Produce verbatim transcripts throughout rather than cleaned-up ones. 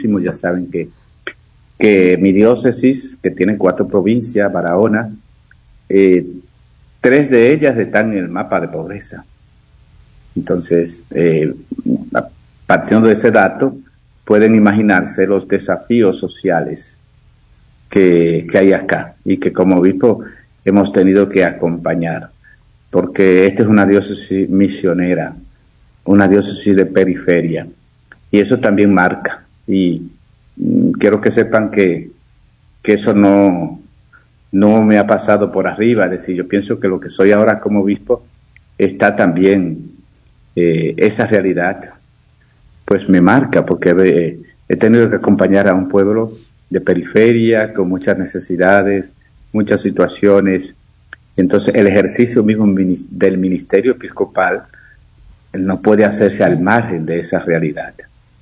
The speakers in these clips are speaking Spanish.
ya saben que, que mi diócesis, que tiene cuatro provincias, Barahona, eh, tres de ellas están en el mapa de pobreza. Entonces, eh, partiendo de ese dato, pueden imaginarse los desafíos sociales que, que hay acá y que como obispo hemos tenido que acompañar, porque esta es una diócesis misionera, una diócesis de periferia, y eso también marca. Y mm, quiero que sepan que, que eso no, no me ha pasado por arriba, es decir, yo pienso que lo que soy ahora como obispo está también, eh, esa realidad, pues me marca, porque eh, he tenido que acompañar a un pueblo de periferia, con muchas necesidades, muchas situaciones. Entonces el ejercicio mismo del ministerio episcopal no puede hacerse al margen de esa realidad.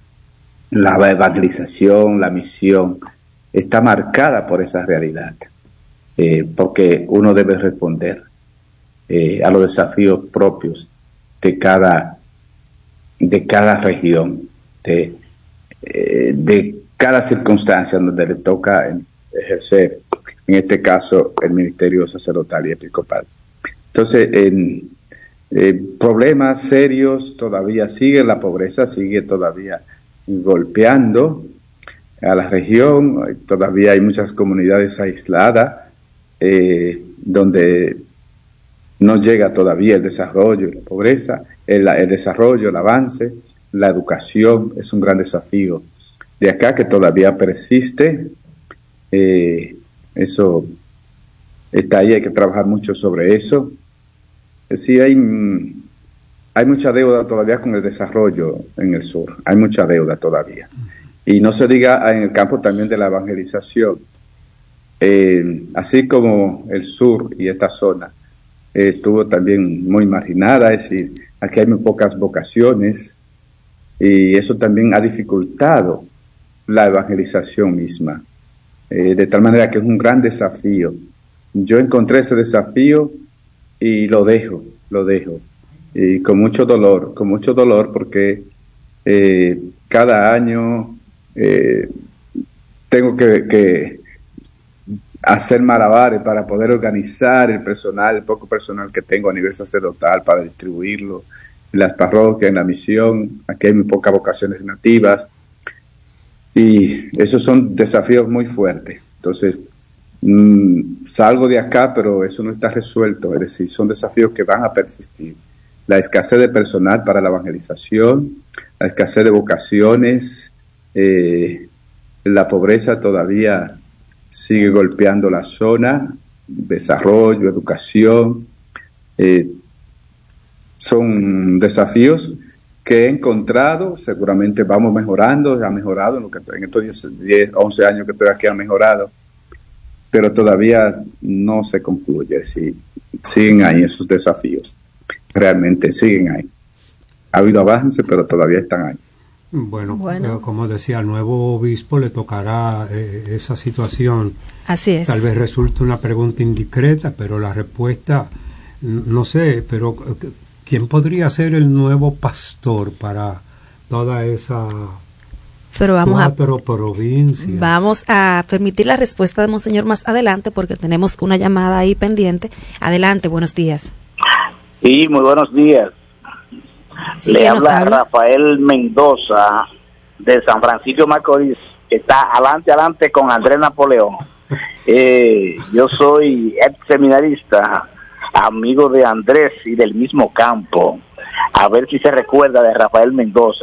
La evangelización, la misión, está marcada por esa realidad, eh, porque uno debe responder eh, a los desafíos propios de cada, de cada región, de, eh, de cada circunstancia donde le toca ejercer, en este caso, el ministerio sacerdotal y episcopal. Entonces, en eh, problemas serios todavía sigue, la pobreza sigue todavía golpeando a la región, todavía hay muchas comunidades aisladas, eh, donde no llega todavía el desarrollo y la pobreza, el, el desarrollo, el avance, la educación es un gran desafío de acá que todavía persiste. Eh, eso está ahí, hay que trabajar mucho sobre eso. Sí, hay, hay mucha deuda todavía con el desarrollo en el sur, hay mucha deuda todavía. Y no se diga en el campo también de la evangelización. Eh, así como el sur y esta zona eh, estuvo también muy marginada, es decir, aquí hay muy pocas vocaciones y eso también ha dificultado la evangelización misma, eh, de tal manera que es un gran desafío. Yo encontré ese desafío y lo dejo, lo dejo, y con mucho dolor, con mucho dolor porque eh, cada año eh, tengo que, que hacer malabares para poder organizar el personal, el poco personal que tengo a nivel sacerdotal para distribuirlo en las parroquias, en la misión. Aquí hay muy pocas vocaciones nativas y esos son desafíos muy fuertes. Entonces, mmm, salgo de acá, pero eso no está resuelto, es decir, son desafíos que van a persistir. La escasez de personal para la evangelización, la escasez de vocaciones, eh, la pobreza todavía sigue golpeando la zona, desarrollo, educación, eh, son desafíos que he encontrado, seguramente vamos mejorando, ha mejorado, en, lo que, en estos diez, once años que estoy aquí ha mejorado, pero todavía no se concluye, sí, siguen ahí esos desafíos, realmente siguen ahí. Ha habido avance, pero todavía están ahí. Bueno, bueno. Eh, como decía, al nuevo obispo le tocará eh, esa situación. Así es. Tal vez resulte una pregunta indiscreta, pero la respuesta, no sé, pero ¿quién podría ser el nuevo pastor para toda esa pero vamos cuatro a, provincias? Vamos a permitir la respuesta de Monseñor más adelante porque tenemos una llamada ahí pendiente. Adelante, buenos días. Sí, muy buenos días. Sí, le habla, habla Rafael Mendoza de San Francisco de Macorís, que está adelante, adelante con Andrés Napoleón. Eh, yo soy ex seminarista, amigo de Andrés y del mismo campo. A ver si se recuerda de Rafael Mendoza.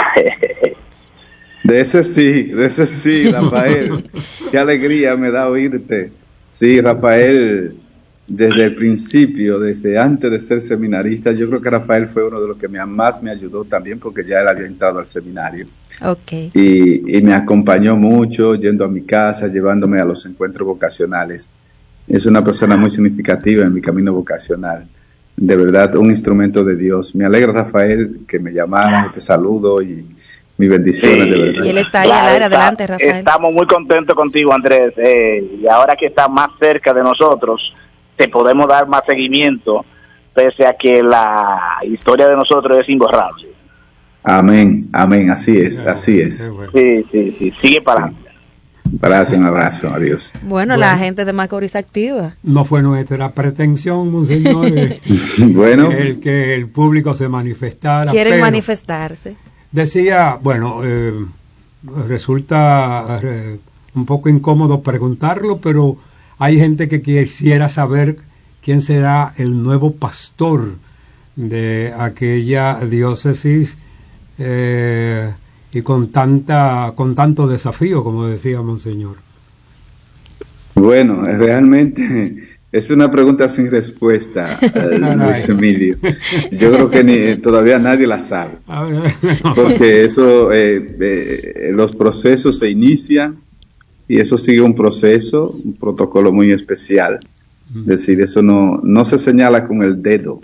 De ese sí, de ese sí, Rafael. Qué alegría me da oírte. Sí, Rafael, desde el principio, desde antes de ser seminarista, yo creo que Rafael fue uno de los que me, más me ayudó también, porque ya él había entrado al seminario. Okay. Y, y me acompañó mucho, yendo a mi casa, llevándome a los encuentros vocacionales. Es una persona muy significativa en mi camino vocacional. De verdad, un instrumento de Dios. Me alegra, Rafael, que me llamaran, te saludo y mis bendiciones, sí, de verdad. Y él está ahí al aire, adelante, Rafael. Estamos muy contentos contigo, Andrés, eh, y ahora que está más cerca de nosotros, te podemos dar más seguimiento, pese a que la historia de nosotros es imborrable. Amén, amén, así es, así es. Sí, sí, sí, sigue para adelante. Gracias, un abrazo, adiós. Bueno, bueno, la gente de Macorís activa. No fue nuestra pretensión, monseñor, eh, bueno, el que el público se manifestara. Quieren pero manifestarse. Decía, bueno, eh, resulta eh, un poco incómodo preguntarlo, pero hay gente que quisiera saber quién será el nuevo pastor de aquella diócesis eh, y con tanta con tanto desafío, como decía monseñor. Bueno, realmente es una pregunta sin respuesta, Luis Emilio. Yo creo que ni, todavía nadie la sabe, porque eso, eh, eh, los procesos se inician y eso sigue un proceso, un protocolo muy especial. Es decir, eso no, no se señala con el dedo.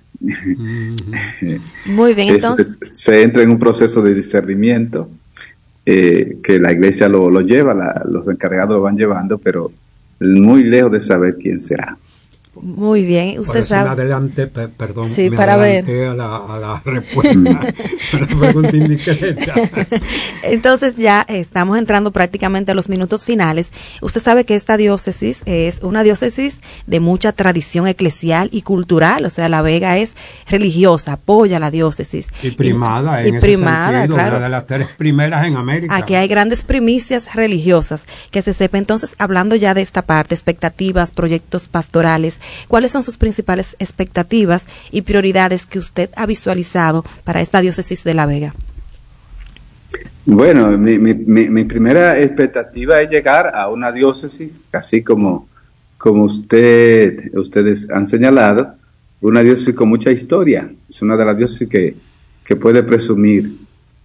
Muy bien, entonces. Se, se entra en un proceso de discernimiento eh, que la iglesia lo, lo lleva, la, los encargados lo van llevando, pero muy lejos de saber quién será. Muy bien, usted Por eso sabe. Me adelante, pe, perdón, sí, me para adelanté ver. a la, a la respuesta, a la pregunta indiscreta. Entonces ya estamos entrando prácticamente a los minutos finales. Usted sabe que esta diócesis es una diócesis de mucha tradición eclesial y cultural, o sea, La Vega es religiosa, apoya la diócesis. Y primada, y, en y primada, ese sentido, claro. Una de las tres primeras en América. Aquí hay grandes primicias religiosas, que se sepa. Entonces, hablando ya de esta parte, expectativas, proyectos pastorales, ¿cuáles son sus principales expectativas y prioridades que usted ha visualizado para esta diócesis de La Vega? Bueno, mi, mi, mi, mi primera expectativa es llegar a una diócesis, así como, como usted, ustedes han señalado, una diócesis con mucha historia. Es una de las diócesis que, que puede presumir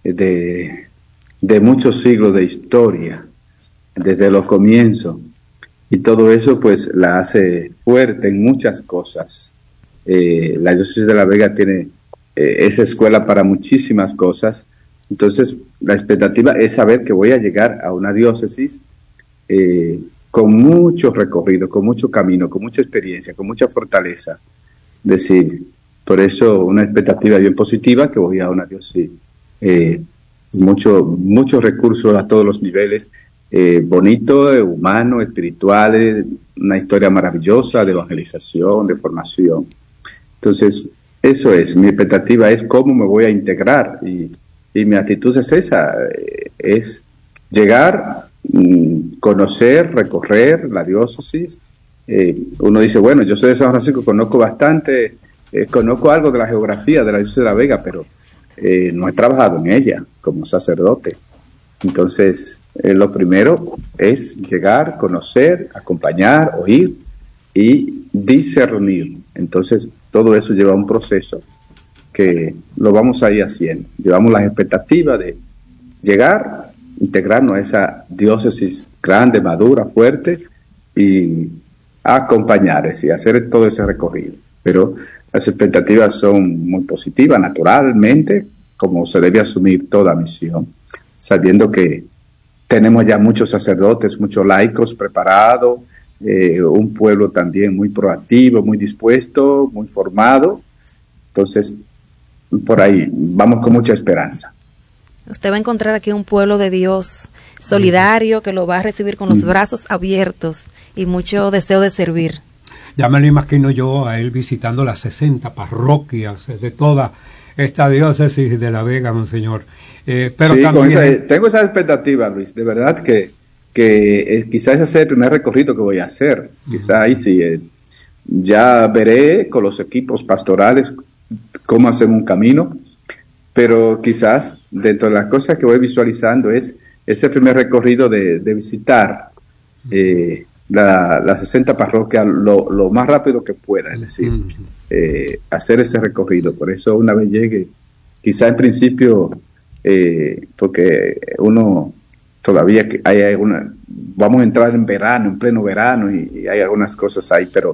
de, de muchos siglos de historia, desde los comienzos. Y todo eso pues la hace fuerte en muchas cosas. Eh, la diócesis de La Vega tiene eh, esa escuela para muchísimas cosas. Entonces la expectativa es saber que voy a llegar a una diócesis eh, con mucho recorrido, con mucho camino, con mucha experiencia, con mucha fortaleza. Es decir, por eso una expectativa bien positiva, que voy a una diócesis eh, mucho, muchos recursos a todos los niveles, Eh, bonito, eh, humano, espiritual, eh, una historia maravillosa de evangelización, de formación. Entonces, eso es, mi expectativa es cómo me voy a integrar y, y mi actitud es esa, eh, es llegar, mm, conocer, recorrer la diócesis. Eh, uno dice, bueno, yo soy de San Francisco, conozco bastante, eh, conozco algo de la geografía de la diócesis de La Vega, pero eh, no he trabajado en ella como sacerdote. Entonces, Eh, lo primero es llegar, conocer, acompañar, oír y discernir. Entonces, todo eso lleva un proceso que lo vamos a ir haciendo. Llevamos las expectativas de llegar, integrarnos a esa diócesis grande, madura, fuerte y acompañar, es decir, hacer todo ese recorrido. Pero las expectativas son muy positivas, naturalmente, como se debe asumir toda misión, sabiendo que tenemos ya muchos sacerdotes, muchos laicos preparados, eh, un pueblo también muy proactivo, muy dispuesto, muy formado. Entonces, por ahí, vamos con mucha esperanza. Usted va a encontrar aquí un pueblo de Dios solidario que lo va a recibir con los brazos abiertos y mucho deseo de servir. Ya me lo imagino yo a él visitando las sesenta parroquias de toda esta diócesis de La Vega, monseñor. Eh, pero sí, también... con esa, tengo esa expectativa, Luis, de verdad que, que eh, quizás ese sea el primer recorrido que voy a hacer. Uh-huh. Quizás ahí sí, eh, ya veré con los equipos pastorales cómo hacemos un camino, pero quizás dentro de las cosas que voy visualizando es ese primer recorrido de, de visitar eh, la, las sesenta parroquias lo, lo más rápido que pueda, es decir, uh-huh. eh, hacer ese recorrido. Por eso una vez llegue, quizás en principio... Eh, porque uno todavía que hay alguna, vamos a entrar en verano, en pleno verano y, y hay algunas cosas ahí, pero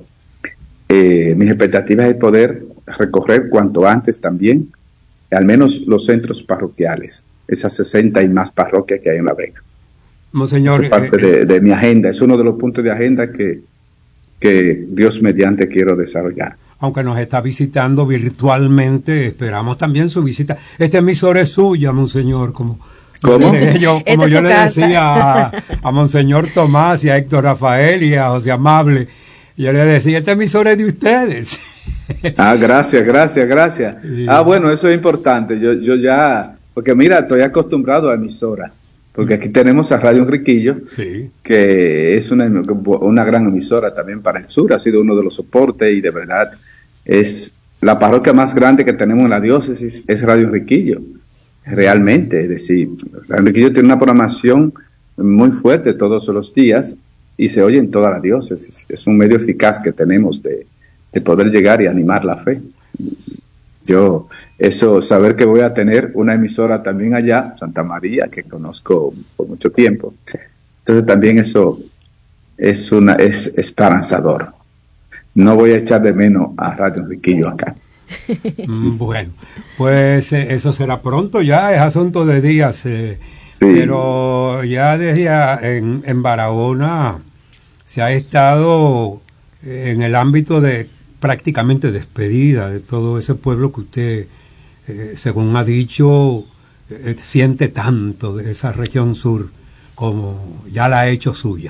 eh, mis expectativas es poder recorrer cuanto antes también, al menos los centros parroquiales, esas sesenta y más parroquias que hay en La Vega. Monseñor, es parte eh, de, de mi agenda, es uno de los puntos de agenda que, que Dios mediante quiero desarrollar. aunque nos está visitando virtualmente, esperamos también su visita. Esta emisora es suya, monseñor, como, ¿Cómo? yo, como yo le decía a, a monseñor Tomás y a Héctor Rafael y a José Amable, yo le decía, esta emisora es de ustedes. Ah, gracias, gracias, gracias. Sí. Ah, bueno, eso es importante. Yo, yo ya, porque mira, estoy acostumbrado a emisora, porque aquí tenemos a Radio Enriquillo, sí, que es una, una gran emisora también para el sur, ha sido uno de los soportes y de verdad es la parroquia más grande que tenemos en la diócesis, es Radio Enriquillo, realmente. Es decir, Radio Enriquillo tiene una programación muy fuerte todos los días y se oye en toda la diócesis. Es un medio eficaz que tenemos de, de poder llegar y animar la fe. Yo, eso, saber que voy a tener una emisora también allá, Santa María, que conozco por mucho tiempo. Entonces también eso es una es esperanzador. No voy a echar de menos a Radio Enriquillo acá. Bueno, pues eh, eso será pronto, ya es asunto de días, eh, sí. Pero ya desde en, en Barahona se ha estado en el ámbito de prácticamente despedida de todo ese pueblo que usted, eh, según ha dicho, eh, siente tanto de esa región sur, como ya la ha hecho suya.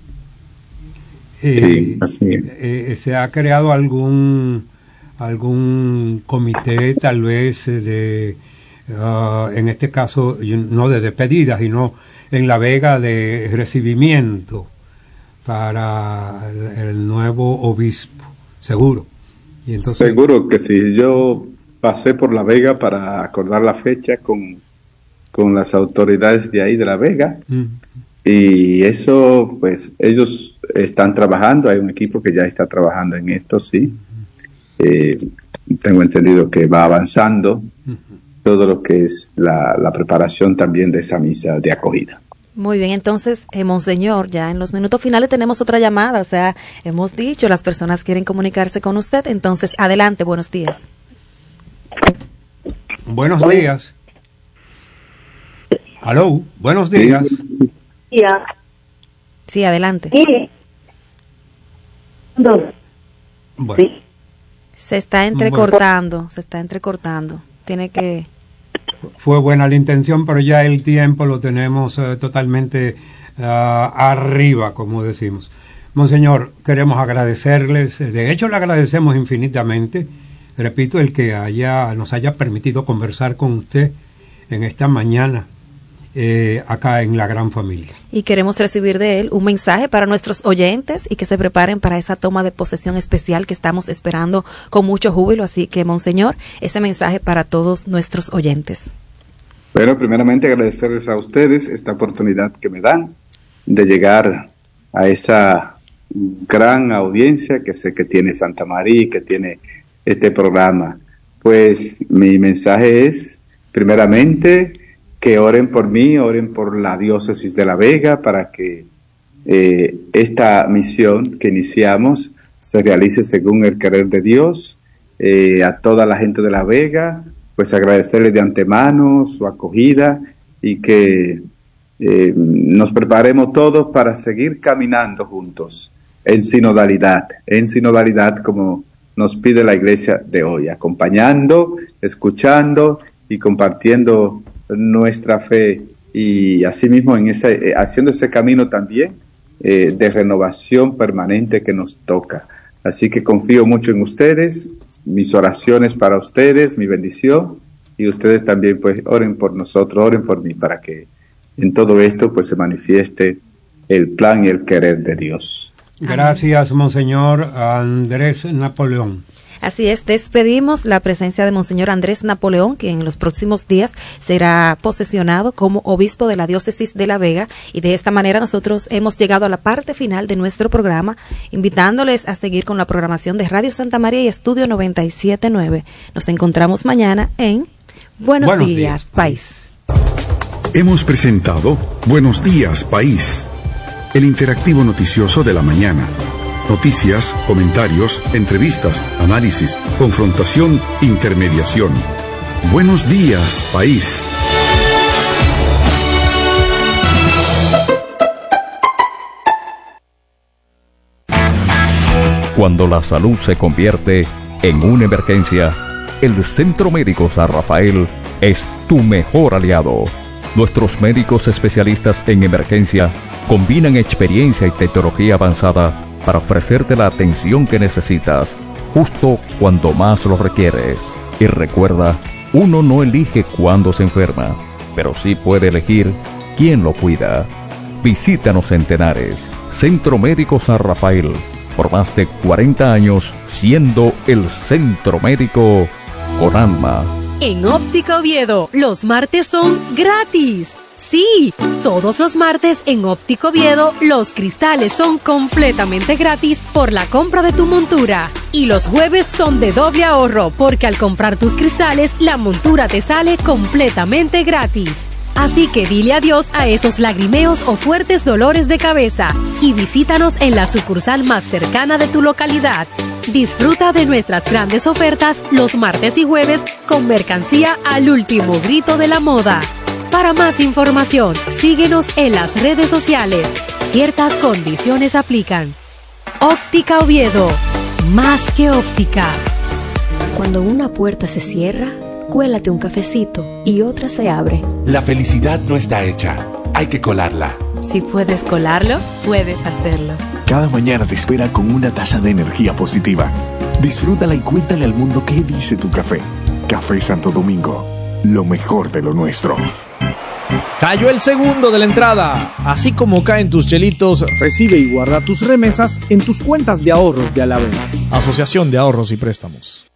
Eh, sí, así es. Eh, ¿Se ha creado algún algún comité, tal vez, de, uh, en este caso, no de despedida, sino en La Vega de recibimiento para el, el nuevo obispo? Seguro. Y entonces, seguro que sí. Yo pasé por La Vega para acordar la fecha con, con las autoridades de ahí de La Vega. Mm. Y eso, pues, ellos están trabajando. Hay un equipo que ya está trabajando en esto, sí. Eh, tengo entendido que va avanzando uh-huh. todo lo que es la, la preparación también de esa misa de acogida. Muy bien, entonces, eh, monseñor, ya en los minutos finales tenemos otra llamada, o sea, hemos dicho, las personas quieren comunicarse con usted, entonces, adelante, buenos días. Buenos Hola. días. Aló, buenos días. Sí, sí adelante. Sí. Bueno. Sí. Se está entrecortando, bueno. se está entrecortando, tiene que... Fue buena la intención, pero ya el tiempo lo tenemos uh, totalmente uh, arriba, como decimos. Monseñor, queremos agradecerles, de hecho le agradecemos infinitamente, repito, el que haya nos haya permitido conversar con usted en esta mañana, eh, acá en La Gran Familia. Y queremos recibir de él un mensaje para nuestros oyentes y que se preparen para esa toma de posesión especial que estamos esperando con mucho júbilo. Así que, monseñor, ese mensaje para todos nuestros oyentes. Bueno, primeramente agradecerles a ustedes esta oportunidad que me dan de llegar a esa gran audiencia que sé que tiene Santa María y que tiene este programa. Pues mi mensaje es, primeramente, que oren por mí, oren por la diócesis de La Vega para que eh, esta misión que iniciamos se realice según el querer de Dios. Eh, a toda la gente de La Vega, pues agradecerles de antemano su acogida y que eh, nos preparemos todos para seguir caminando juntos en sinodalidad, en sinodalidad como nos pide la iglesia de hoy, acompañando, escuchando y compartiendo nuestra fe y asimismo en ese, eh, haciendo ese camino también eh, de renovación permanente que nos toca. Así que confío mucho en ustedes, mis oraciones para ustedes, mi bendición, y ustedes también pues oren por nosotros, oren por mí para que en todo esto pues se manifieste el plan y el querer de Dios. Gracias, monseñor Andrés Napoleón. Así es, despedimos la presencia de Monseñor Andrés Napoleón, que en los próximos días será posesionado como obispo de la diócesis de La Vega, y de esta manera nosotros hemos llegado a la parte final de nuestro programa, invitándoles a seguir con la programación de Radio Santa María y Estudio noventa y siete punto nueve. Nos encontramos mañana en Buenos, Buenos días, días, País. Hemos presentado Buenos días, País, el interactivo noticioso de la mañana. Noticias, comentarios, entrevistas, análisis, confrontación, intermediación. Buenos días, país. Cuando la salud se convierte En una emergencia, el Centro Médico San Rafael es tu mejor aliado. Nuestros médicos especialistas en emergencia combinan experiencia y tecnología avanzada para ofrecerte la atención que necesitas, justo cuando más lo requieres. Y recuerda, uno no elige cuándo se enferma, pero sí puede elegir quién lo cuida. Visítanos en Tenares, Centro Médico San Rafael, por más de cuarenta años siendo el centro médico con alma. En Óptica Oviedo, los martes son gratis. Sí, todos los martes en Óptica Oviedo, los cristales son completamente gratis por la compra de tu montura. Y los jueves son de doble ahorro, porque al comprar tus cristales, la montura te sale completamente gratis. Así que dile adiós a esos lagrimeos o fuertes dolores de cabeza y visítanos en la sucursal más cercana de tu localidad. Disfruta de nuestras grandes ofertas los martes y jueves con mercancía al último grito de la moda. Para más información, síguenos en las redes sociales. Ciertas condiciones aplican. Óptica Oviedo, más que óptica. Cuando una puerta se cierra, cuélate un cafecito y otra se abre. La felicidad no está hecha, hay que colarla. Si puedes colarlo, puedes hacerlo. Cada mañana te espera con una taza de energía positiva. Disfrútala y cuéntale al mundo qué dice tu café. Café Santo Domingo, lo mejor de lo nuestro. Cayó el segundo de la entrada. Así como caen tus chelitos, recibe y guarda tus remesas en tus cuentas de ahorros de Alavés. Asociación de Ahorros y Préstamos.